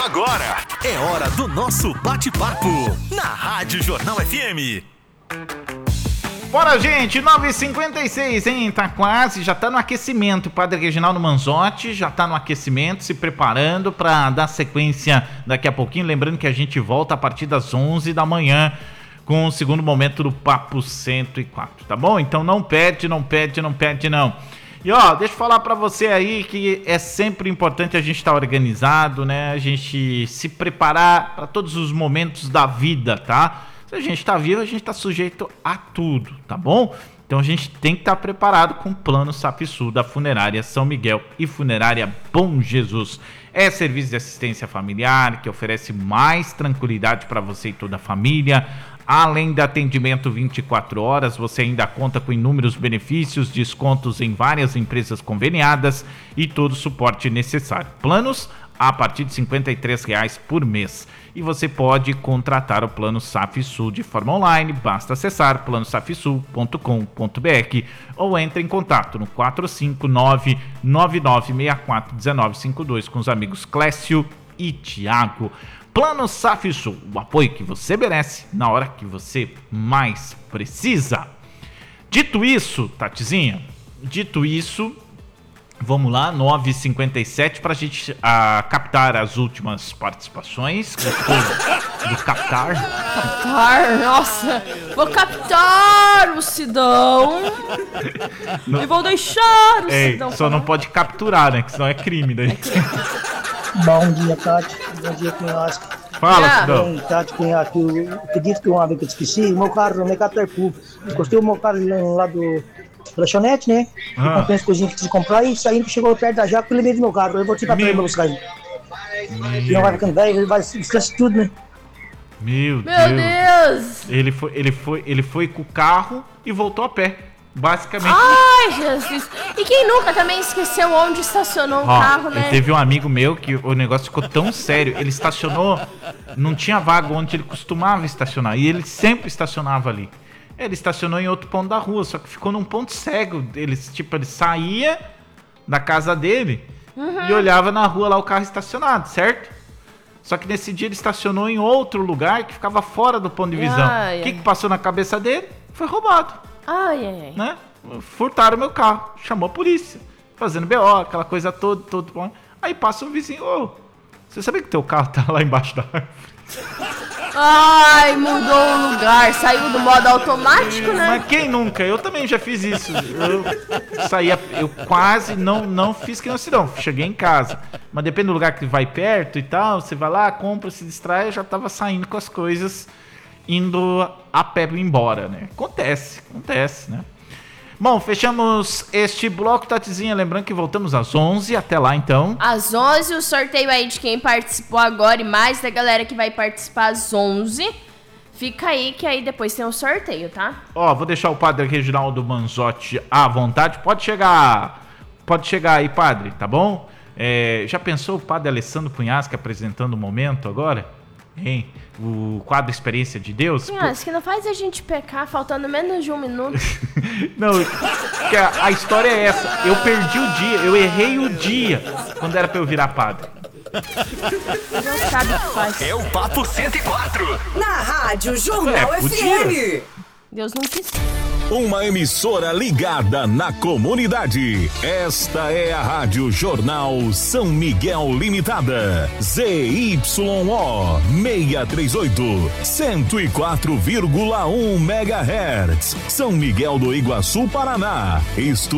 Agora é hora do nosso bate-papo na Rádio Jornal FM. Bora, gente, 9h56, hein? Tá quase, já tá no aquecimento. O Padre Reginaldo Manzotti já tá no aquecimento, se preparando para dar sequência daqui a pouquinho. Lembrando que a gente volta a partir das 11 da manhã com o segundo momento do Papo 104, tá bom? Então não perde, não. E ó, deixa eu falar pra você aí que é sempre importante a gente estar organizado, né? A gente se preparar para todos os momentos da vida, tá? Se a gente tá vivo, a gente tá sujeito a tudo, tá bom? Então a gente tem que estar preparado com o plano Safsul da Funerária São Miguel e Funerária Bom Jesus. É serviço de assistência familiar que oferece mais tranquilidade para você e toda a família. Além do atendimento 24 horas, você ainda conta com inúmeros benefícios, descontos em várias empresas conveniadas e todo o suporte necessário. Planos a partir de R$ 53,00 por mês. E você pode contratar o Plano Safsul de forma online, basta acessar planosafsul.com.br ou entre em contato no 459-9964-1952 com os amigos Clécio e Tiago. Plano Safsul, o apoio que você merece na hora que você mais precisa. Dito isso, Tatizinha, vamos lá, 9h57 pra gente captar as últimas participações. Do captar. Captar, nossa, vou captar o Sidão e vou deixar o Sidão só não pode capturar, né, que senão é crime daí. Bom dia, Tati. Bom dia, Cunhasco. Fala, Sidão. Tati, Cunhasco, eu acredito que uma vez que eu esqueci, o meu carro no Carrefour. Encostei o meu carro lá do lanchonete, né? Eu comprei as coisinhas que preciso comprar e saindo, chegou perto da jaca, eu lembrei do meu carro. Eu vou tirar pra ele pra buscar ele. E não vai ficando velho, ele vai esquecer tudo, né? Meu Deus! Ele foi com o carro e voltou a pé. Basicamente. Ai, Jesus! E quem nunca também esqueceu onde estacionou o carro, né? Teve um amigo meu que o negócio ficou tão sério. Ele estacionou, não tinha vaga onde ele costumava estacionar. E ele sempre estacionava ali. Ele estacionou em outro ponto da rua, só que ficou num ponto cego. Ele saía da casa dele e olhava na rua lá o carro estacionado, certo? Só que nesse dia ele estacionou em outro lugar que ficava fora do ponto de visão. O que passou na cabeça dele? Foi roubado. Né? Furtaram meu carro, chamou a polícia, fazendo BO, aquela coisa toda. Aí passa um vizinho, você sabia que teu carro tá lá embaixo da árvore? Ai, mudou o lugar, saiu do modo automático, né? Mas quem nunca? Eu também já fiz isso. Eu quase não fiz que não se não. Cheguei em casa. Mas depende do lugar que vai perto e tal, você vai lá, compra, se distrai, eu já tava saindo com as coisas, indo a pé embora, né? Acontece, né? Bom, fechamos este bloco, Tatizinha. Lembrando que voltamos às 11, até lá então. Às 11, o sorteio aí de quem participou agora e mais da galera que vai participar às 11. Fica aí que aí depois tem o sorteio, tá? Vou deixar o Padre Reginaldo Manzotti à vontade. Pode chegar aí, Padre, tá bom? Já pensou o Padre Alessandro Cunhasco apresentando o momento agora? Hein? O quadro Experiência de Deus? Cunhasco, que não faz a gente pecar faltando menos de 1 minuto. Não, a história é essa. Eu perdi o dia, eu errei o dia quando era pra eu virar padre. Não sabe o que faz. É o Papo 104. Na Rádio Jornal FM. Deus não quis. Uma emissora ligada na comunidade. Esta é a Rádio Jornal São Miguel Limitada. ZYO 638, 104,1 MHz. São Miguel do Iguaçu, Paraná.